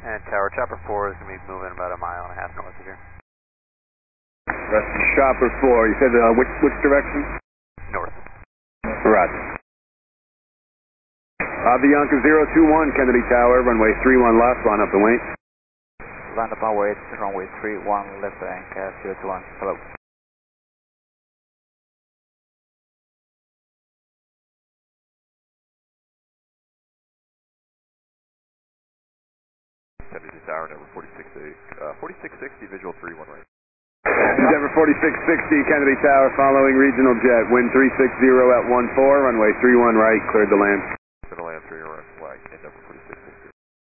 And Tower, Chopper 4 is going to be moving about a mile and a half north of here. Chopper 4, you said which direction? North. Roger. Avianca 021, Kennedy Tower, runway 31 left, line up and wait. Line up and wait, runway 31 left, Avianca 021, hello. Kennedy Tower, number 4660, visual 31 right. Endeavor 4660, Kennedy Tower, following regional jet, wind 360 at 14, runway 31 right, cleared to land.